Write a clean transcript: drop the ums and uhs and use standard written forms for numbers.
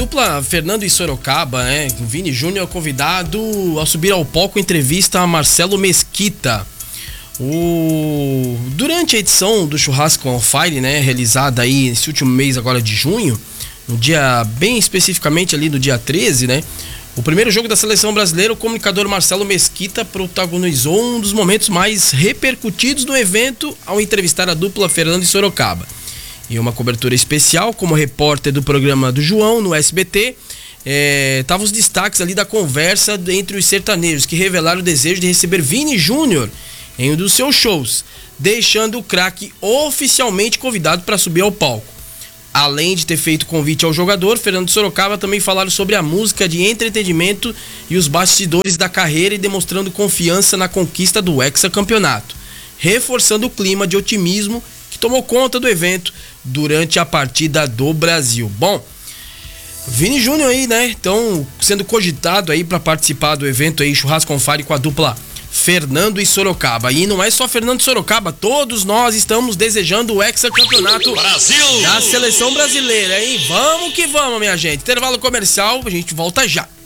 dupla Fernando e Sorocaba, né? Vini Júnior convidado a subir ao palco em entrevista a Marcelo Mesquita. Durante a edição do Churrasco on Fire, né? Realizada aí nesse último mês agora de junho, no dia, bem especificamente ali no dia 13, né? O primeiro jogo da seleção brasileira, o comunicador Marcelo Mesquita protagonizou um dos momentos mais repercutidos do evento ao entrevistar a dupla Fernando e Sorocaba. Em uma cobertura especial, como repórter do programa do João, no SBT, estavam os destaques ali da conversa entre os sertanejos, que revelaram o desejo de receber Vini Júnior em um dos seus shows, deixando o craque oficialmente convidado para subir ao palco. Além de ter feito convite ao jogador, Fernando e Sorocaba também falaram sobre a música de entretenimento e os bastidores da carreira e demonstrando confiança na conquista do hexacampeonato, reforçando o clima de otimismo que tomou conta do evento durante a partida do Brasil. Bom, Vini Júnior aí, né? Então, sendo cogitado aí para participar do evento aí, Churrasco on Fire com a dupla Fernando e Sorocaba. E não é só Fernando e Sorocaba, todos nós estamos desejando o hexacampeonato Brasil da seleção brasileira, hein? Vamos que vamos, minha gente. Intervalo comercial, a gente volta já.